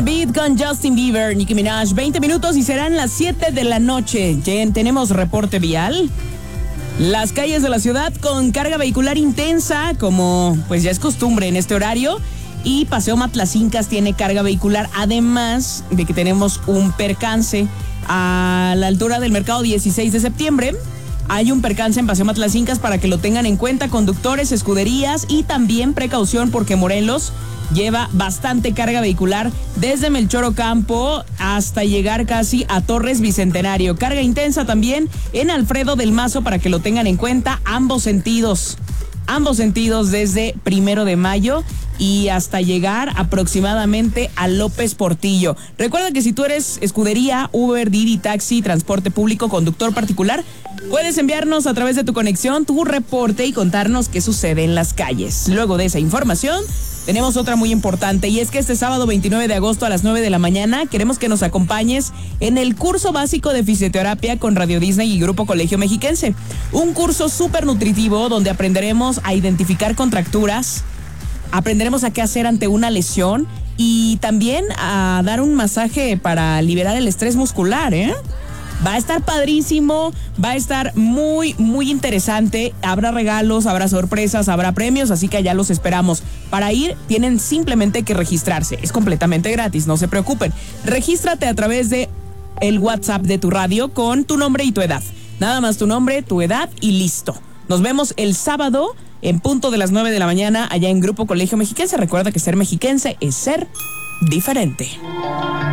Beat con Justin Bieber, Nicki Minaj, 20 minutos y serán las 7 de la noche. Tenemos reporte vial. Las calles de la ciudad con carga vehicular intensa, como pues ya es costumbre en este horario. Y Paseo Matlacincas tiene carga vehicular, además de que tenemos un percance a la altura del mercado 16 de septiembre. Hay un percance en Paseo Matlacincas para que lo tengan en cuenta conductores, escuderías y también precaución porque Morelos lleva bastante carga vehicular desde Melchor Ocampo hasta llegar casi a Torres Bicentenario. Carga intensa también en Alfredo del Mazo para que lo tengan en cuenta, ambos sentidos desde 1 de mayo y hasta llegar aproximadamente a López Portillo. Recuerda que si tú eres escudería, Uber, Didi, taxi, transporte público, conductor particular, puedes enviarnos a través de tu conexión tu reporte y contarnos qué sucede en las calles. Luego de esa información, tenemos otra muy importante y es que este sábado 29 de agosto a las 9 de la mañana queremos que nos acompañes en el curso básico de fisioterapia con Radio Disney y Grupo Colegio Mexiquense. Un curso súper nutritivo donde aprenderemos a identificar contracturas, aprenderemos a qué hacer ante una lesión y también a dar un masaje para liberar el estrés muscular, Va a estar padrísimo, va a estar muy, muy interesante. Habrá regalos, habrá sorpresas, habrá premios, así que allá los esperamos. Para ir, tienen simplemente que registrarse. Es completamente gratis, no se preocupen. Regístrate a través de el WhatsApp de tu radio con tu nombre y tu edad. Nada más tu nombre, tu edad y listo. Nos vemos el sábado en punto de las 9 de la mañana allá en Grupo Colegio Mexiquense. Recuerda que ser mexiquense es ser diferente.